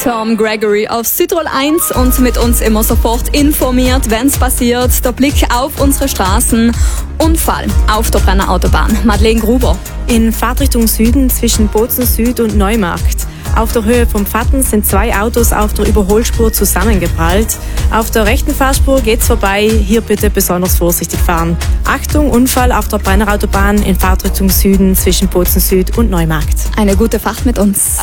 Tom Gregory auf Südtirol 1 und mit uns immer sofort informiert, wenn es passiert. Der Blick auf unsere Straßen. Unfall auf der Brenner Autobahn. Madeleine Gruber. In Fahrtrichtung Süden zwischen Bozen Süd und Neumarkt. Auf der Höhe vom Fatten sind 2 Autos auf der Überholspur zusammengeprallt. Auf der rechten Fahrspur geht's vorbei. Hier bitte besonders vorsichtig fahren. Achtung, Unfall auf der Brenner Autobahn in Fahrtrichtung Süden zwischen Bozen Süd und Neumarkt. Eine gute Fahrt mit uns.